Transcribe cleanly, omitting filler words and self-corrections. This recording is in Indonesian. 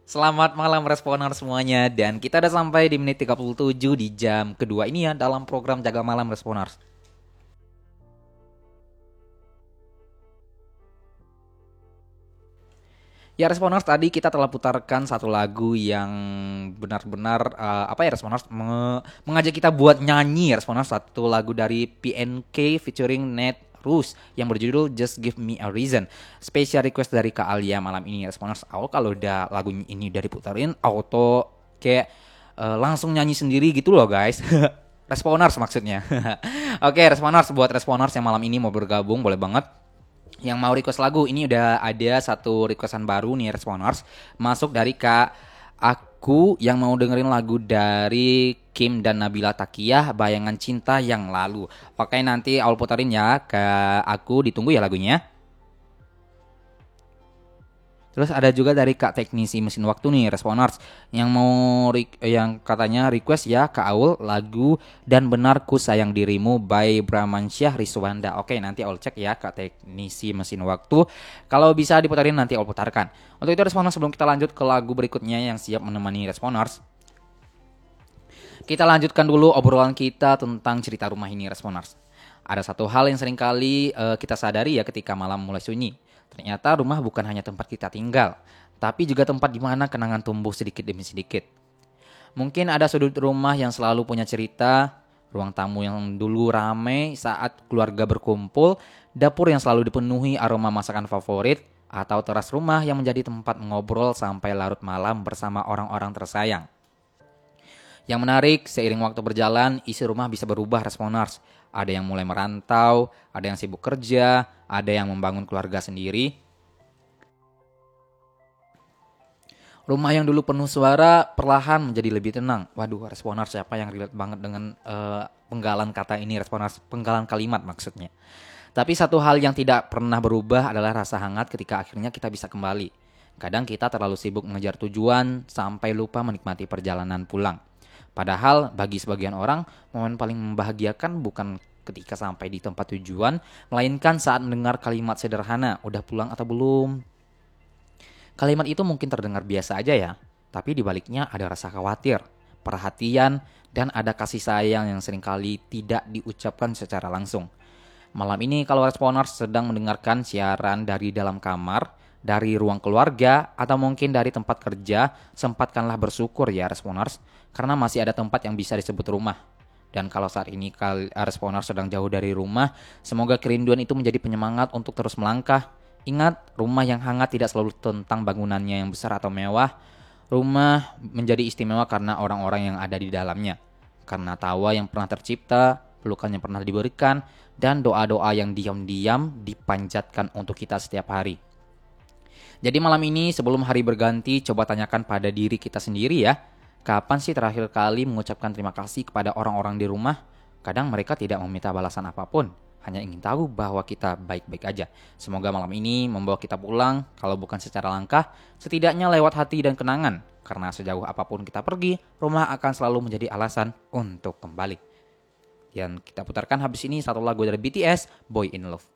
Selamat malam Responer semuanya dan kita udah sampai di menit 37 di jam kedua ini ya dalam program Jaga Malam Responers. Ya Responers tadi kita telah putarkan satu lagu yang benar-benar Responers mengajak kita buat nyanyi Responers, satu lagu dari PNK featuring Ned Rus yang berjudul Just Give Me a Reason. Special request dari Kak Alia malam ini Responers. Awal kalau udah lagu ini udah diputarin auto kayak langsung nyanyi sendiri gitu loh guys. Responers maksudnya. Oke, Responers, buat Responers yang malam ini mau bergabung boleh banget. Yang mau request lagu ini udah ada satu requestan baru nih Responers, masuk dari Kak aku yang mau dengerin lagu dari Kim dan Nabila Takiyah, Bayangan Cinta yang Lalu. Oke, nanti Aul putarin ya ke aku, ditunggu ya lagunya. Terus ada juga dari Kak Teknisi Mesin Waktu nih Responers yang mau yang katanya request ya Kak Aul lagu Dan Benar Ku Sayang Dirimu by Bramansyah Riswanda. Oke, nanti Aul cek ya Kak Teknisi Mesin Waktu. Kalau bisa diputarin nanti Aul putarkan. Untuk itu Responers, sebelum kita lanjut ke lagu berikutnya yang siap menemani Responers, kita lanjutkan dulu obrolan kita tentang cerita rumah ini Responers. Ada satu hal yang seringkali kita sadari ya ketika malam mulai sunyi. Ternyata rumah bukan hanya tempat kita tinggal, tapi juga tempat di mana kenangan tumbuh sedikit demi sedikit. Mungkin ada sudut rumah yang selalu punya cerita, ruang tamu yang dulu ramai saat keluarga berkumpul, dapur yang selalu dipenuhi aroma masakan favorit, atau teras rumah yang menjadi tempat mengobrol sampai larut malam bersama orang-orang tersayang. Yang menarik, seiring waktu berjalan, isi rumah bisa berubah Responers. Ada yang mulai merantau, ada yang sibuk kerja, ada yang membangun keluarga sendiri. Rumah yang dulu penuh suara perlahan menjadi lebih tenang. Waduh, Responers, siapa yang relate banget dengan penggalan kata ini Responers? Penggalan kalimat maksudnya. Tapi satu hal yang tidak pernah berubah adalah rasa hangat ketika akhirnya kita bisa kembali. Kadang kita terlalu sibuk mengejar tujuan sampai lupa menikmati perjalanan pulang. Padahal bagi sebagian orang, momen paling membahagiakan bukan ketika sampai di tempat tujuan, melainkan saat mendengar kalimat sederhana, udah pulang atau belum? Kalimat itu mungkin terdengar biasa aja ya, tapi di baliknya ada rasa khawatir, perhatian, dan ada kasih sayang yang seringkali tidak diucapkan secara langsung. Malam ini kalau Responers sedang mendengarkan siaran dari dalam kamar, dari ruang keluarga, atau mungkin dari tempat kerja, sempatkanlah bersyukur ya Responers, karena masih ada tempat yang bisa disebut rumah. Dan kalau saat ini Responers sedang jauh dari rumah, semoga kerinduan itu menjadi penyemangat untuk terus melangkah. Ingat, rumah yang hangat tidak selalu tentang bangunannya yang besar atau mewah. Rumah menjadi istimewa karena orang-orang yang ada di dalamnya. Karena tawa yang pernah tercipta, pelukan yang pernah diberikan, dan doa-doa yang diam-diam dipanjatkan untuk kita setiap hari. Jadi malam ini sebelum hari berganti, coba tanyakan pada diri kita sendiri ya. Kapan sih terakhir kali mengucapkan terima kasih kepada orang-orang di rumah? Kadang mereka tidak meminta balasan apapun, hanya ingin tahu bahwa kita baik-baik aja. Semoga malam ini membawa kita pulang, kalau bukan secara langkah, setidaknya lewat hati dan kenangan. Karena sejauh apapun kita pergi, rumah akan selalu menjadi alasan untuk kembali. Yang kita putarkan habis ini satu lagu dari BTS, Boy in Love.